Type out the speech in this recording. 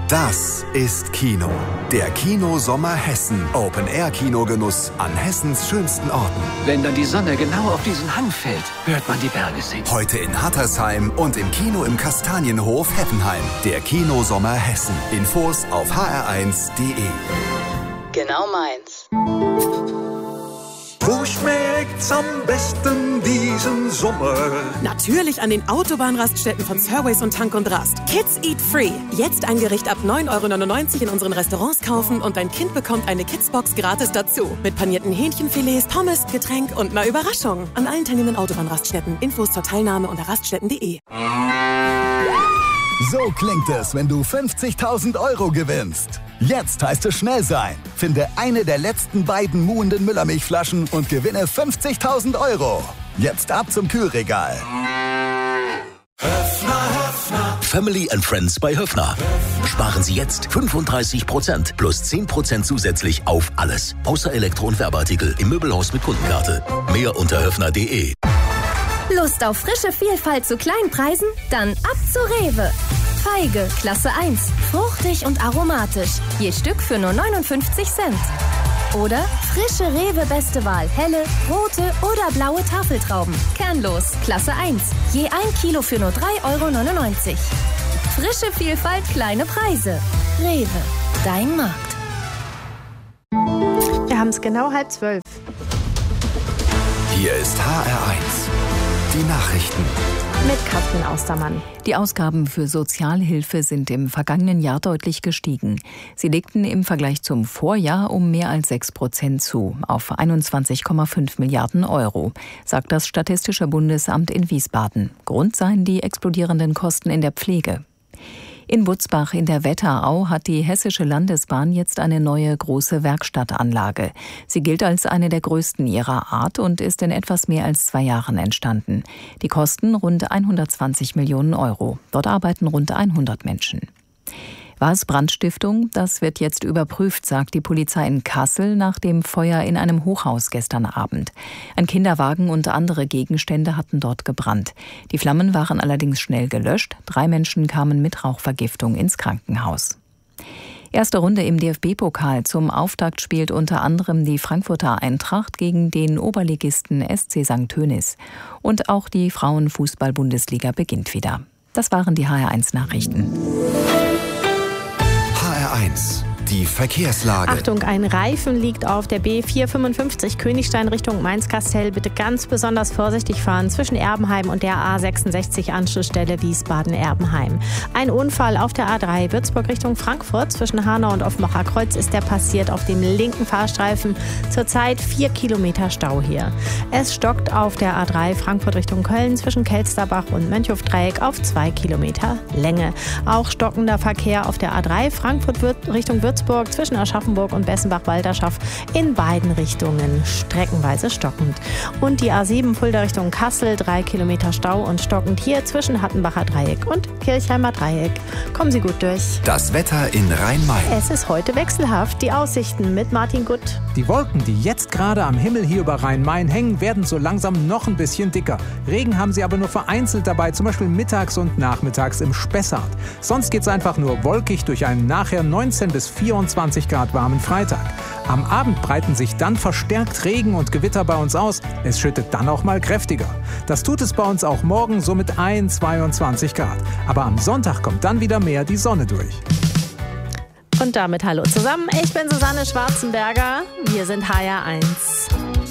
Das ist Kino. Der Kinosommer Hessen. Open-Air-Kinogenuss an Hessens schönsten Orten. Wenn dann die Sonne genau auf diesen Hang fällt, hört man die Berge singen. Heute in Hattersheim und im Kino im Kastanienhof Heppenheim. Der Kinosommer Hessen. Infos auf hr1.de. Genau meins. Wo schmeckt's am besten diesen Sommer? Natürlich an den Autobahnraststätten von Surways und Tank und Rast. Kids Eat Free. Jetzt ein Gericht ab 9,99 € in unseren Restaurants kaufen und dein Kind bekommt eine Kidsbox gratis dazu. Mit panierten Hähnchenfilets, Pommes, Getränk und einer Überraschung. An allen teilnehmenden Autobahnraststätten. Infos zur Teilnahme unter raststätten.de. So klingt es, wenn du 50.000 € gewinnst. Jetzt heißt es schnell sein. Finde eine der letzten beiden muhenden Müllermilchflaschen und gewinne 50.000 €. Jetzt ab zum Kühlregal. Family and Friends bei Höffner. Sparen Sie jetzt 35% plus 10% zusätzlich auf alles. Außer Elektro- und Werbeartikel im Möbelhaus mit Kundenkarte. Mehr unter höffner.de. Lust auf frische Vielfalt zu kleinen Preisen? Dann ab zu Rewe. Feige, Klasse 1. Fruchtig und aromatisch. Je Stück für nur 59 Cent. Oder frische Rewe Beste Wahl. Helle, rote oder blaue Tafeltrauben. Kernlos, Klasse 1. Je 1 Kilo für nur 3,99 €. Frische Vielfalt, kleine Preise. Rewe, dein Markt. Wir haben es genau 11:30. Hier ist HR1. Die Nachrichten. Mit Katrin Austermann. Die Ausgaben für Sozialhilfe sind im vergangenen Jahr deutlich gestiegen. Sie legten im Vergleich zum Vorjahr um mehr als 6% zu, auf 21,5 Milliarden €, sagt das Statistische Bundesamt in Wiesbaden. Grund seien die explodierenden Kosten in der Pflege. In Butzbach in der Wetterau hat die Hessische Landesbahn jetzt eine neue große Werkstattanlage. Sie gilt als eine der größten ihrer Art und ist in etwas mehr als 2 Jahren entstanden. Die Kosten rund 120 Millionen €. Dort arbeiten rund 100 Menschen. War es Brandstiftung? Das wird jetzt überprüft, sagt die Polizei in Kassel nach dem Feuer in einem Hochhaus gestern Abend. Ein Kinderwagen und andere Gegenstände hatten dort gebrannt. Die Flammen waren allerdings schnell gelöscht. 3 Menschen kamen mit Rauchvergiftung ins Krankenhaus. Erste Runde im DFB-Pokal. Zum Auftakt spielt unter anderem die Frankfurter Eintracht gegen den Oberligisten SC St. Tönis. Und auch die Frauenfußball-Bundesliga beginnt wieder. Das waren die HR1-Nachrichten. HR1, die Verkehrslage. Achtung, ein Reifen liegt auf der B455 Königstein Richtung Mainz-Kastel. Bitte ganz besonders vorsichtig fahren zwischen Erbenheim und der A66 Anschlussstelle Wiesbaden-Erbenheim. Ein Unfall auf der A3 Würzburg Richtung Frankfurt zwischen Hanau und Offenbacher Kreuz ist der passiert auf dem linken Fahrstreifen. Zurzeit 4 Kilometer Stau hier. Es stockt auf der A3 Frankfurt Richtung Köln zwischen Kelsterbach und Mönchhofdreieck auf 2 Kilometer Länge. Auch stockender Verkehr auf der A3 Frankfurt Richtung Würzburg zwischen Aschaffenburg und Bessenbach-Walderschaft in beiden Richtungen streckenweise stockend. Und die A7 Fulda Richtung Kassel, 3 Kilometer Stau und stockend hier zwischen Hattenbacher Dreieck und Kirchheimer Dreieck. Kommen Sie gut durch. Das Wetter in Rhein-Main. Es ist heute wechselhaft. Die Aussichten mit Martin Gutt. Die Wolken, die jetzt gerade am Himmel hier über Rhein-Main hängen, werden so langsam noch ein bisschen dicker. Regen haben sie aber nur vereinzelt dabei, zum Beispiel mittags und nachmittags im Spessart. Sonst geht es einfach nur wolkig durch einen nachher 19 bis 24 Grad warmen Freitag. Am Abend breiten sich dann verstärkt Regen und Gewitter bei uns aus. Es schüttet dann auch mal kräftiger. Das tut es bei uns auch morgen so mit 22 Grad. Aber am Sonntag kommt dann wieder mehr die Sonne durch. Und damit hallo zusammen. Ich bin Susanne Schwarzenberger. Wir sind HR1.